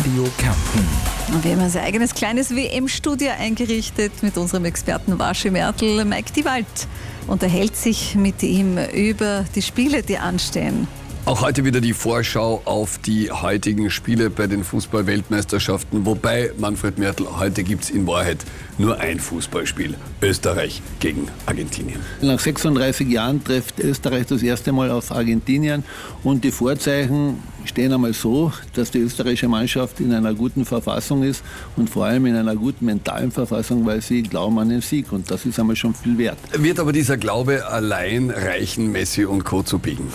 Radio Kärnten. Und wir haben unser eigenes kleines WM-Studio eingerichtet mit unserem Experten Waschi Mertl. Mike Dewald unterhält sich mit ihm über die Spiele, die anstehen. Auch heute wieder die Vorschau auf die heutigen Spiele bei den Fußball-Weltmeisterschaften. Wobei, Manfred Mertl, heute gibt es in Wahrheit nur ein Fußballspiel. Österreich gegen Argentinien. Nach 36 Jahren trifft Österreich das erste Mal auf Argentinien. Und die Vorzeichen stehen einmal so, dass die österreichische Mannschaft in einer guten Verfassung ist und vor allem in einer guten mentalen Verfassung, weil sie glauben an den Sieg. Und das ist einmal schon viel wert. Wird aber dieser Glaube allein reichen, Messi und Co. zu biegen?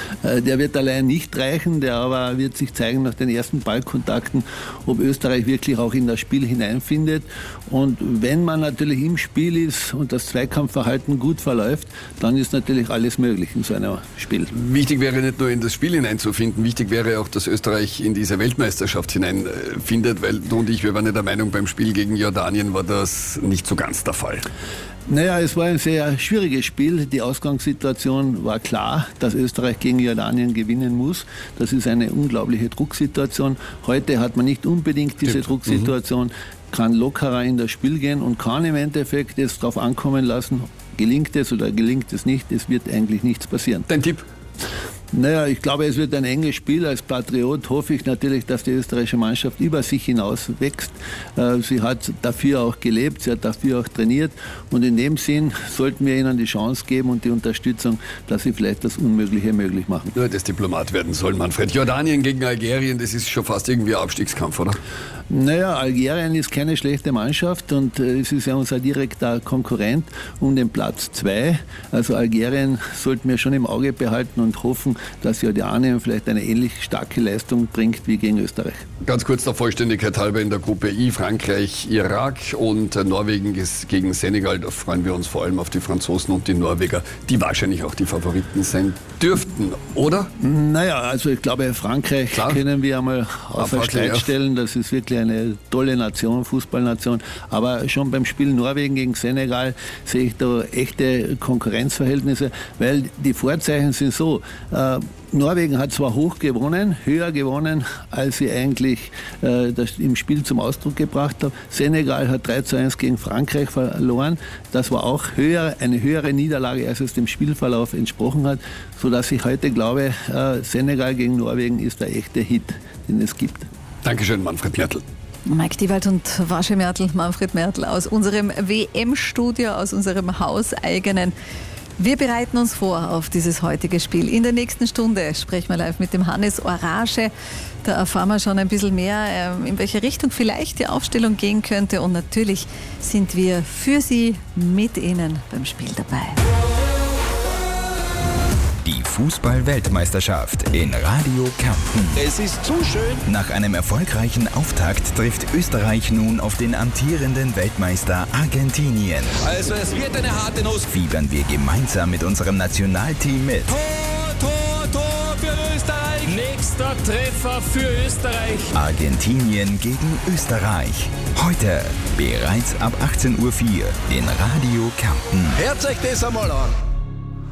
Der wird allein nicht reichen, der aber wird sich zeigen nach den ersten Ballkontakten, ob Österreich wirklich auch in das Spiel hineinfindet. Und wenn man natürlich im Spiel ist und das Zweikampfverhalten gut verläuft, dann ist natürlich alles möglich in so einem Spiel. Wichtig wäre nicht nur in das Spiel hineinzufinden, wichtig wäre auch, dass Österreich in diese Weltmeisterschaft hineinfindet, weil du und ich, wir waren ja der Meinung, beim Spiel gegen Jordanien war das nicht so ganz der Fall. Naja, es war ein sehr schwieriges Spiel. Die Ausgangssituation war klar, dass Österreich gegen Jordanien gewinnen muss. Das ist eine unglaubliche Drucksituation. Heute hat man nicht unbedingt diese Drucksituation, kann lockerer in das Spiel gehen und kann im Endeffekt jetzt darauf ankommen lassen, gelingt es oder gelingt es nicht. Es wird eigentlich nichts passieren. Dein Tipp? Naja, ich glaube, es wird ein enges Spiel. Als Patriot hoffe ich natürlich, dass die österreichische Mannschaft über sich hinaus wächst. Sie hat dafür auch gelebt, sie hat dafür auch trainiert. Und in dem Sinn sollten wir ihnen die Chance geben und die Unterstützung, dass sie vielleicht das Unmögliche möglich machen. Nur das Diplomat werden soll, Manfred. Jordanien gegen Algerien, das ist schon fast irgendwie ein Abstiegskampf, oder? Naja, Algerien ist keine schlechte Mannschaft und es ist ja unser direkter Konkurrent um den Platz 2. Also Algerien sollten wir schon im Auge behalten und hoffen, dass Jordanien vielleicht eine ähnlich starke Leistung bringt wie gegen Österreich. Ganz kurz der Vollständigkeit halber in der Gruppe I, Frankreich, Irak und Norwegen gegen Senegal. Da freuen wir uns vor allem auf die Franzosen und die Norweger, die wahrscheinlich auch die Favoriten sein dürften, oder? Naja, also ich glaube, Frankreich können wir einmal auf ein Streit stellen. Das ist wirklich eine tolle Nation, Fußballnation. Aber schon beim Spiel Norwegen gegen Senegal sehe ich da echte Konkurrenzverhältnisse, weil die Vorzeichen sind so. Norwegen hat zwar hoch gewonnen, höher gewonnen, als sie eigentlich das im Spiel zum Ausdruck gebracht haben. Senegal hat 3:1 gegen Frankreich verloren. Das war auch eine höhere Niederlage, als es dem Spielverlauf entsprochen hat, sodass ich heute glaube, Senegal gegen Norwegen ist der echte Hit, den es gibt. Dankeschön, Manfred Mertl. Mike Dewald und Waschi Mertl, Manfred Mertl aus unserem WM-Studio, aus unserem hauseigenen. Wir bereiten uns vor auf dieses heutige Spiel. In der nächsten Stunde sprechen wir live mit dem Hannes Orage. Da erfahren wir schon ein bisschen mehr, in welche Richtung vielleicht die Aufstellung gehen könnte. Und natürlich sind wir für Sie mit Ihnen beim Spiel dabei. Die Fußball-Weltmeisterschaft in Radio Kärnten. Es ist zu schön. Nach einem erfolgreichen Auftakt trifft Österreich nun auf den amtierenden Weltmeister Argentinien. Also es wird eine harte Nuss. Fiebern wir gemeinsam mit unserem Nationalteam mit. Tor für Österreich. Nächster Treffer für Österreich. Argentinien gegen Österreich. Heute bereits ab 18:04 Uhr in Radio Kärnten. Hört euch das einmal an.